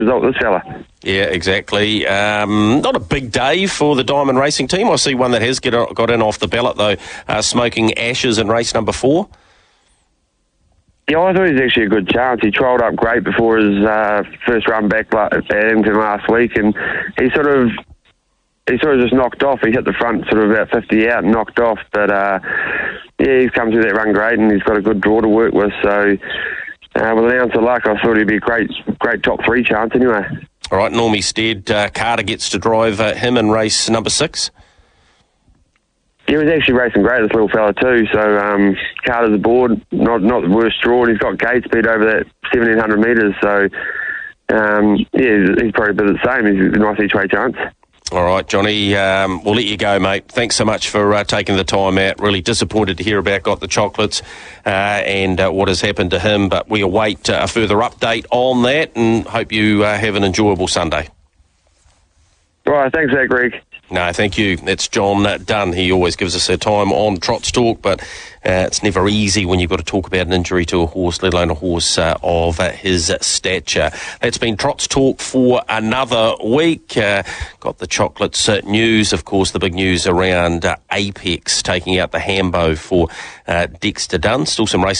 result, this fella. Yeah, exactly. Not a big day for the Diamond Racing team. I see one that has got in off the ballot, though, Smoking Ashes in race number 4. Yeah, I thought he was actually a good chance. He trialled up great before his first run back at Edmonton last week, and he sort of just knocked off. He hit the front sort of about 50 out and knocked off. But, yeah, he's come through that run great, and he's got a good draw to work with. So, with an ounce of luck, I thought he'd be a great top 3 chance anyway. All right, Normie Stead, Carter gets to drive him in race number 6. He was actually racing great, this little fella too. So Carter's aboard, not the worst draw, and he's got gate speed over that 1,700 metres. So, yeah, he's probably a bit the same. He's a nice each-way chance. All right, Johnny, we'll let you go, mate. Thanks so much for taking the time out. Really disappointed to hear about Got the Chocolates and what has happened to him, but we await a further update on that and hope you have an enjoyable Sunday. All right, thanks for that, Greg. No, thank you. That's John Dunn. He always gives us a time on Trots Talk, but it's never easy when you've got to talk about an injury to a horse, let alone a horse of his stature. That's been Trots Talk for another week. Got the Chocolates news, of course, the big news around Apex taking out the Hambo for Dexter Dunn. Still some races